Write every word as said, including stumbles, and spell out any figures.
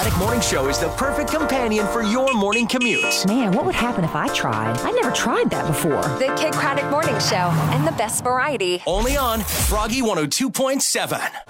Attic Morning Show is the perfect companion for your morning commute. Man, what would happen if I tried? I never tried that before. The Kid Craddock Morning Show and the best variety. Only on Froggy one oh two point seven.